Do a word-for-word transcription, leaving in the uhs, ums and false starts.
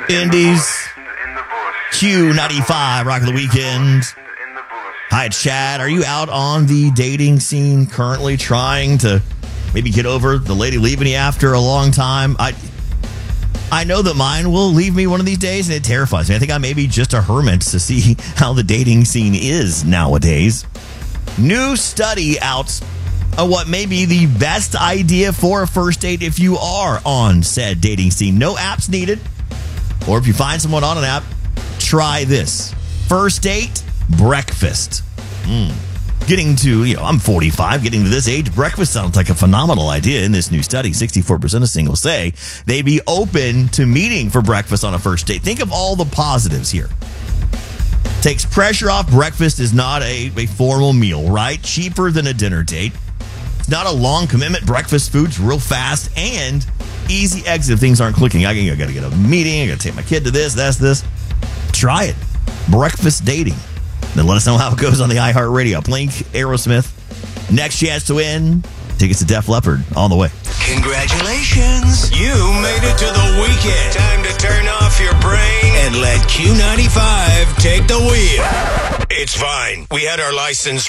Indies. Q ninety-five, Rock of the Weekend. Hi, it's Chad. Are you out on the dating scene currently trying to maybe get over the lady leaving you after a long time? I I know that mine will leave me one of these days, and it terrifies me. I think I may be just a hermit to see how the dating scene is nowadays. New study out on what may be the best idea for a first date if you are on said dating scene. No apps needed. Or if you find someone on an app, try this. First date, breakfast. Mm. Getting to, you know, I'm forty-five, getting to this age, breakfast sounds like a phenomenal idea. In this new study, sixty-four percent of singles say they'd be open to meeting for breakfast on a first date. Think of all the positives here. Takes pressure off. Breakfast is not a, a formal meal, right? Cheaper than a dinner date. It's not a long commitment. Breakfast food's real fast and easy exit if things aren't clicking. I, I got to get a meeting. I got to take my kid to this, that's this. Try it. Breakfast dating. Then let us know how it goes on the iHeartRadio. Blink, Aerosmith. Next chance to win. Tickets to Def Leppard on the way. Congratulations. You made it to the weekend. Time to turn off your brain and let Q ninety-five take the wheel. It's fine. We had our license